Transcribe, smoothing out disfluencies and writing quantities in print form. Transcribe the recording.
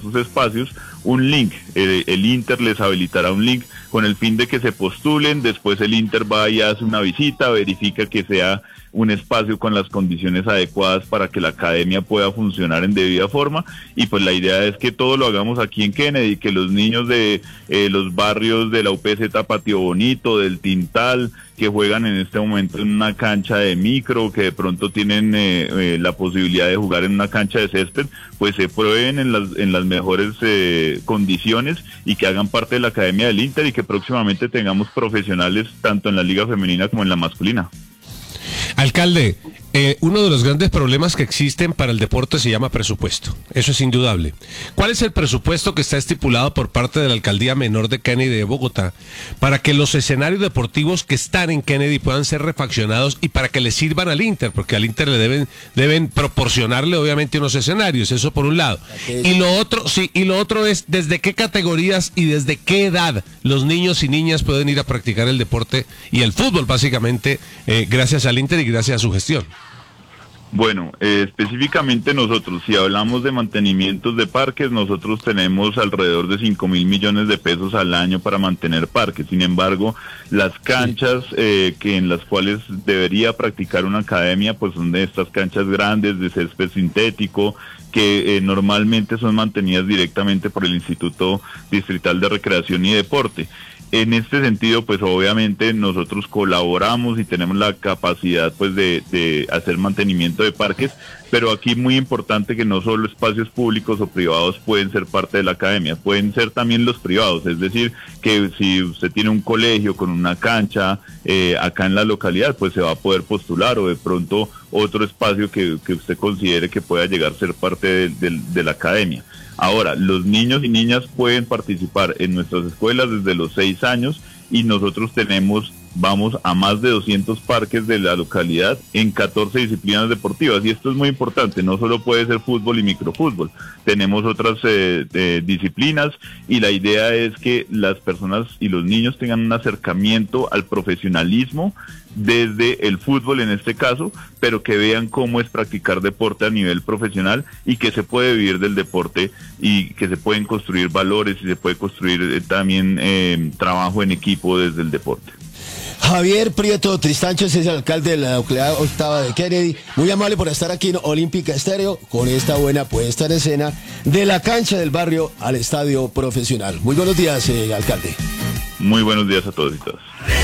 sus espacios un link. El Inter les habilitará un link con el fin de que se postulen, después el Inter va y hace una visita, verifica que sea un espacio con las condiciones adecuadas para que la academia pueda funcionar en debida forma, y pues la idea es que todo lo hagamos aquí en Kennedy, que los niños de los barrios de la UPZ Patio Bonito, del Tintal, que juegan en este momento en una cancha de micro, que de pronto tienen la posibilidad de jugar en una cancha de césped, pues se prueben en las mejores condiciones y que hagan parte de la academia del Inter, y que próximamente tengamos profesionales tanto en la liga femenina como en la masculina. Alcalde, uno de los grandes problemas que existen para el deporte se llama presupuesto. Eso es indudable. ¿Cuál es el presupuesto que está estipulado por parte de la Alcaldía Menor de Kennedy de Bogotá para que los escenarios deportivos que están en Kennedy puedan ser refaccionados y para que le sirvan al Inter? Porque al Inter le deben proporcionarle obviamente unos escenarios, eso por un lado. Y lo otro es desde qué categorías y desde qué edad los niños y niñas pueden ir a practicar el deporte y el fútbol básicamente gracias al Inter y gracias a su gestión. Bueno, específicamente nosotros, si hablamos de mantenimientos de parques, nosotros tenemos alrededor de 5.000 millones de pesos al año para mantener parques. Sin embargo, las canchas que en las cuales debería practicar una academia, pues son de estas canchas grandes de césped sintético, que normalmente son mantenidas directamente por el Instituto Distrital de Recreación y Deporte. En este sentido, pues obviamente nosotros colaboramos y tenemos la capacidad pues de hacer mantenimiento de parques, pero aquí muy importante que no solo espacios públicos o privados pueden ser parte de la academia, pueden ser también los privados, es decir, que si usted tiene un colegio con una cancha acá en la localidad, pues se va a poder postular, o de pronto otro espacio que usted considere que pueda llegar a ser parte de la academia. Ahora, los niños y niñas pueden participar en nuestras escuelas desde los 6 años, y nosotros vamos a más de 200 parques de la localidad en 14 disciplinas deportivas, y esto es muy importante, no solo puede ser fútbol y microfútbol, tenemos otras disciplinas, y la idea es que las personas y los niños tengan un acercamiento al profesionalismo desde el fútbol en este caso, pero que vean cómo es practicar deporte a nivel profesional y que se puede vivir del deporte y que se pueden construir valores y se puede construir también trabajo en equipo desde el deporte. Javier Prieto Tristancho es el alcalde de la localidad octava de Kennedy. Muy amable por estar aquí en Olímpica Estéreo con esta buena puesta en escena de la cancha del barrio al estadio profesional. Muy buenos días, alcalde. Muy buenos días a todos y todas.